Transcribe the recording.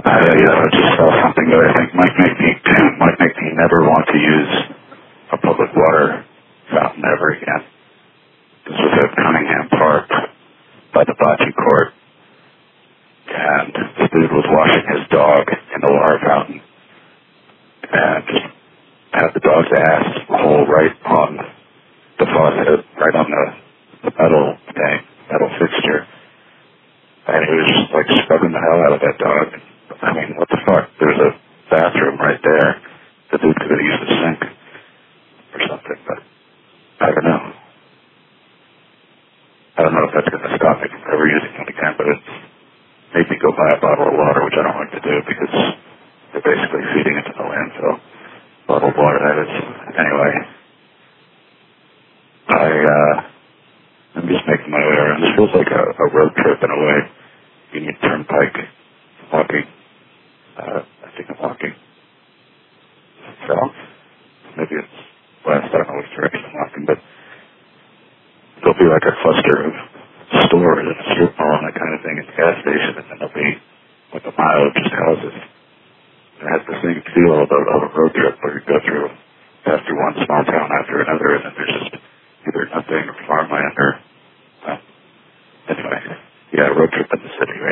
just saw something that I think might make me never want to use a public water fountain ever again. This was at Cunningham Park by the bocce court, and the dude was washing his dog in the water fountain, and just had the dog's ass hole right on the faucet, right on the metal fixture, and he was just like scrubbing the hell out of that dog. I mean, what the fuck? There's a bathroom right there. The dude could have used a sink or something, but I don't know. I don't know if that's going to stop me from ever using it again, but it's made me go buy a bottle of water, which I don't like to do because they're basically feeding it to the landfill. Bottled water, that is. Anyway, I'm just making my way around. This feels like a road trip in a way. Union Turnpike, walking. I think I'm walking south. Maybe it's west. I don't know which direction I'm walking, but there'll be like a cluster of stores and a strip mall and that kind of thing at the gas station, and then there'll be like a mile of just houses. It has the same feel of a road trip where you go pass through one small town after another, and then there's just